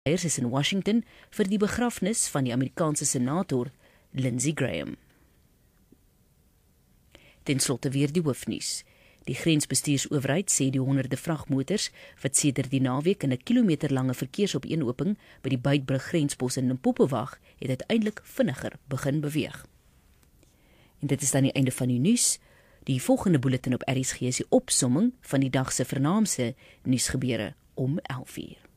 Eers is in Washington vir die begrafnis van die Amerikaanse senator Lindsey Graham. Ten slotte weer die hoofnuus. Die grensbestuursowerheid sê die honderde vragmotors wat sedert die naweek in 'n kilometerlange verkeersopeenhoping by die Beitbrug grenspos in Limpopo wag, het uiteindelik vinniger begin beweeg. En dit is dan die einde van die nuus. Die volgende bulletin op RSG is die opsomming van die dag se vernaamste nuusgebeure om 11:00.